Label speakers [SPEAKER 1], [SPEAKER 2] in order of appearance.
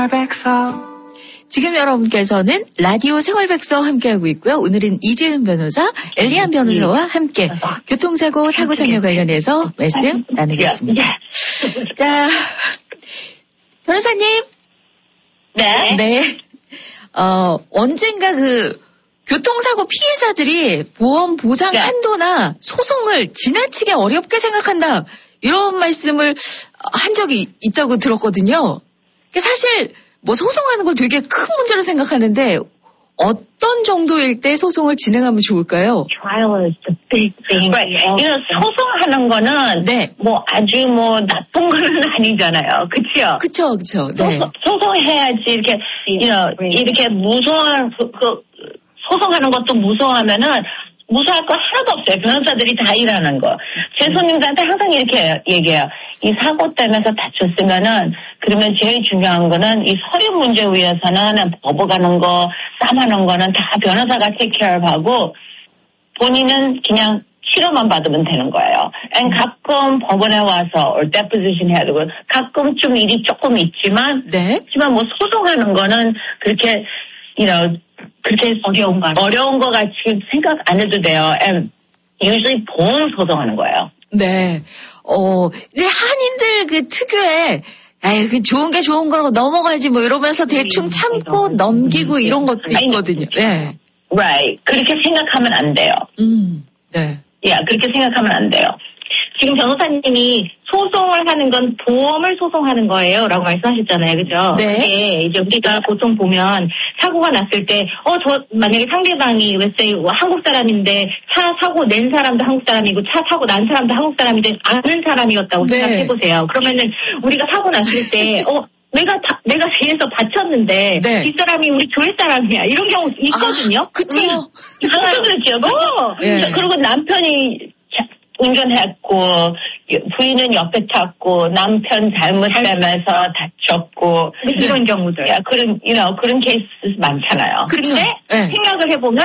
[SPEAKER 1] 지금 여러분께서는 라디오 생활백서 함께하고 있고요. 오늘은 이재은 변호사, 엘리안 변호사와 함께 교통사고, 사고장려 관련해서 말씀 나누겠습니다. 자, 변호사님.
[SPEAKER 2] 네.
[SPEAKER 1] 네. 언젠가 교통사고 피해자들이 보험 보상 한도나 소송을 지나치게 어렵게 생각한다. 이런 말씀을 한 적이 있다고 들었거든요. 사실 소송하는 걸 되게 큰 문제로 생각하는데 어떤 정도일 때 소송을 진행하면 좋을까요?
[SPEAKER 2] Trial is the big thing. Right. 소송하는 거는 아주 나쁜 거는 아니잖아요. 그렇죠?
[SPEAKER 1] 그렇죠. 네.
[SPEAKER 2] 소송해야지 이렇게 무서워한 소송하는 것도 무서워하면은 무서워할 거 하나도 없어요. 변호사들이 다 일하는 거. 제 손님들한테 항상 이렇게 얘기해요. 이 사고 때문에 다쳤으면은 그러면 제일 중요한 거는 이 서류 문제 위해서는 법원 가는 거, 싸움하는 거는 다 변호사가 테이크케어하고 본인은 그냥 치료만 받으면 되는 거예요. 가끔 법원에 와서 deposition 해야 되고 가끔 좀 일이 조금 있지만 하지만 소송하는 거는 그렇게 그렇게 어려운 거 같이 생각 안 해도 돼요. usually 보험 소송하는 거예요.
[SPEAKER 1] 네. 근데 한인들 특유의 좋은 게 좋은 거라고 넘어가지 이러면서 대충 참고 넘기고 이런 것도 있거든요. 네.
[SPEAKER 2] Right. 그렇게 생각하면 안 돼요.
[SPEAKER 1] 네.
[SPEAKER 2] 그렇게 생각하면 안 돼요. 지금 변호사님이 소송을 하는 건 보험을 소송하는 거예요 라고 말씀하셨잖아요. 그죠?
[SPEAKER 1] 네.
[SPEAKER 2] 근데 이제 우리가 보통 보면 사고가 났을 때 만약에 상대방이 한국 사람인데 차 사고 낸 사람도 한국 사람이고 차 사고 난 사람도 한국 사람인데 아는 사람이었다고 생각해보세요. 그러면은 우리가 사고 났을 때 내가 뒤에서 다쳤는데 이 사람이 우리 교회 사람이야 이런 경우 있거든요.
[SPEAKER 1] 그렇죠.
[SPEAKER 2] 그렇죠. 그리고 남편이 운전했고 부인은 옆에 탔고 남편 잘못하면서 다쳤고 이런 경우들 그런 케이스 많잖아요.
[SPEAKER 1] 그쵸?
[SPEAKER 2] 근데 생각을 해보면